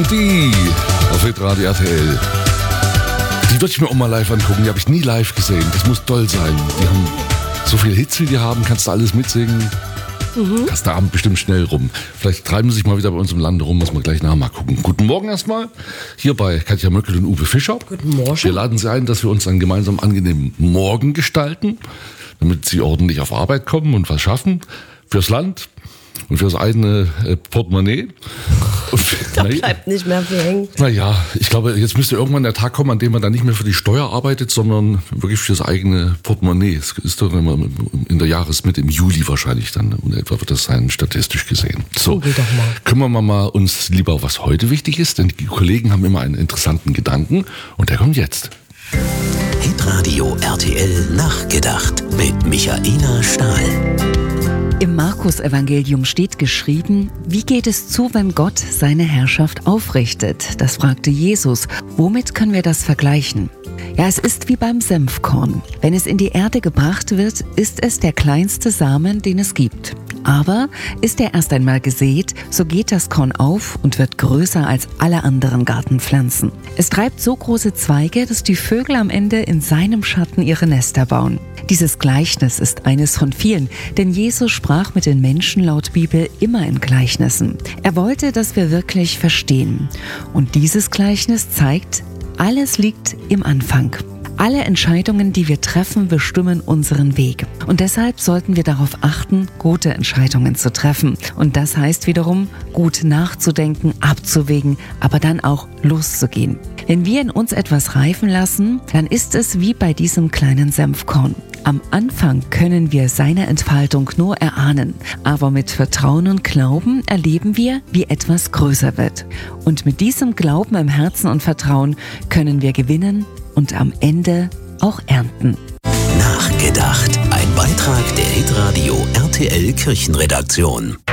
D auf Hitradio RTL. Die würde ich mir auch mal live angucken. Die habe ich nie live gesehen. Das muss toll sein. Die haben so viele Hits, wie die haben. Kannst du alles mitsingen. Kannst der Abend bestimmt schnell rum. Vielleicht treiben sie sich mal wieder bei uns im Lande rum. Muss man gleich nachher mal gucken. Guten Morgen erstmal. Hier bei Katja Möckel und Uwe Fischer. Guten Morgen. Wir laden Sie ein, dass wir uns einen gemeinsam angenehmen Morgen gestalten, damit Sie ordentlich auf Arbeit kommen und was schaffen. Fürs Land und fürs eigene Portemonnaie. Da bleibt nicht mehr viel hängen. Naja, ich glaube, jetzt müsste irgendwann der Tag kommen, an dem man dann nicht mehr für die Steuer arbeitet, sondern wirklich fürs eigene Portemonnaie. Es ist doch immer in der Jahresmitte, im Juli wahrscheinlich dann, und etwa wird das sein, statistisch gesehen. So, Google doch mal. kümmern wir mal uns lieber, was heute wichtig ist, denn die Kollegen haben immer einen interessanten Gedanken und der kommt jetzt. Hitradio RTL nachgedacht mit Michaela Stahl. Im Markus-Evangelium steht geschrieben, wie geht es zu, wenn Gott seine Herrschaft aufrichtet? Das fragte Jesus. Womit können wir das vergleichen? Ja, es ist wie beim Senfkorn. Wenn es in die Erde gebracht wird, ist es der kleinste Samen, den es gibt. Aber ist er erst einmal gesät, so geht das Korn auf und wird größer als alle anderen Gartenpflanzen. Es treibt so große Zweige, dass die Vögel am Ende in seinem Schatten ihre Nester bauen. Dieses Gleichnis ist eines von vielen, denn Jesus sprach mit den Menschen laut Bibel immer in Gleichnissen. Er wollte, dass wir wirklich verstehen. Und dieses Gleichnis zeigt, alles liegt im Anfang. Alle Entscheidungen, die wir treffen, bestimmen unseren Weg. Und deshalb sollten wir darauf achten, gute Entscheidungen zu treffen. Und das heißt wiederum, gut nachzudenken, abzuwägen, aber dann auch loszugehen. Wenn wir in uns etwas reifen lassen, dann ist es wie bei diesem kleinen Senfkorn. Am Anfang können wir seine Entfaltung nur erahnen, aber mit Vertrauen und Glauben erleben wir, wie etwas größer wird. Und mit diesem Glauben im Herzen und Vertrauen können wir gewinnen und am Ende auch ernten. Nachgedacht. Ein Beitrag der Hitradio RTL Kirchenredaktion.